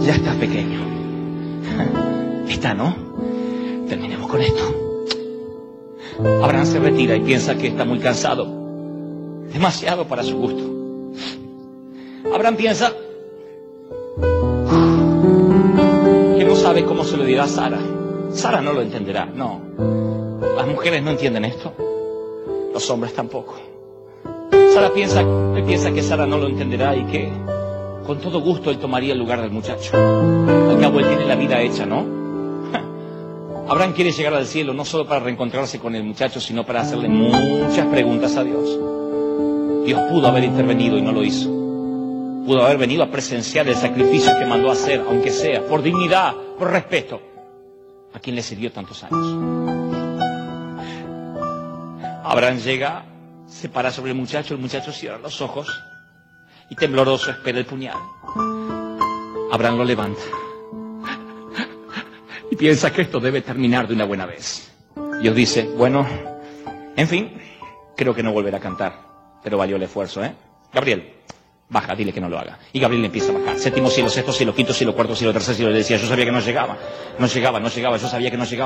Ya estás pequeño. Está, ¿no? Terminemos con esto. Abraham se retira y piensa que está muy cansado. Demasiado para su gusto. Abraham piensa que no sabe cómo se lo dirá a Sara. Sara no lo entenderá, no. Las mujeres no entienden esto. Los hombres tampoco. Él piensa que Sara no lo entenderá y que con todo gusto él tomaría el lugar del muchacho. Al cabo él tiene la vida hecha, ¿no? Abraham quiere llegar al cielo no solo para reencontrarse con el muchacho, sino para hacerle muchas preguntas a Dios. Dios pudo haber intervenido y no lo hizo. Pudo haber venido a presenciar el sacrificio que mandó a hacer, aunque sea por dignidad, por respeto, a quien le sirvió tantos años. Abraham llega, se para sobre el muchacho cierra los ojos y tembloroso espera el puñal. Abraham lo levanta y piensa que esto debe terminar de una buena vez. Dios dice, bueno, en fin, creo que no volverá a cantar, pero valió el esfuerzo, ¿eh? Gabriel, baja, dile que no lo haga. Y Gabriel empieza a bajar. Séptimo cielo, sexto cielo, quinto cielo, cuarto cielo, tercer cielo. Le decía, yo sabía que no llegaba, yo sabía que no llegaba.